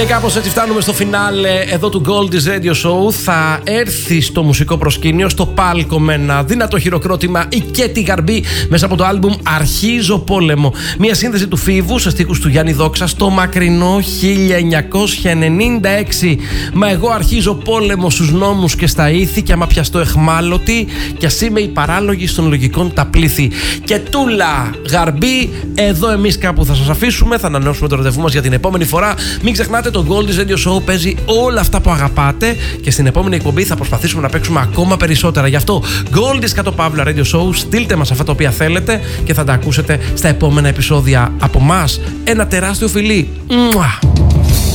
Κάπως έτσι φτάνουμε στο φινάλε εδώ του Goldie's Radio Show. Θα έρθει στο μουσικό προσκήνιο, στο πάλκο με ένα δυνατό χειροκρότημα η Κέτι Γαρμπή μέσα από το άλμπουμ Αρχίζω Πόλεμο. Μια σύνδεση του Φίβου σε στίχους του Γιάννη Δόξα στο μακρινό 1996. Μα εγώ αρχίζω πόλεμο στους νόμους και στα ήθη κι άμα πιαστώ εχμάλωτη κι ας είμαι η παράλογη των λογικών τα πλήθη. Και τούλα Γαρμπή, εδώ εμείς κάπου θα σας αφήσουμε. Θα ανανεώσουμε το ραντεβού μας για την επόμενη φορά. Μην ξεχνάτε, το Goldie's Radio Show παίζει όλα αυτά που αγαπάτε και στην επόμενη εκπομπή θα προσπαθήσουμε να παίξουμε ακόμα περισσότερα. Γι' αυτό Goldie's Radio Show, στείλτε μας αυτά τα οποία θέλετε και θα τα ακούσετε στα επόμενα επεισόδια. Από μας ένα τεράστιο φιλί. Μουα.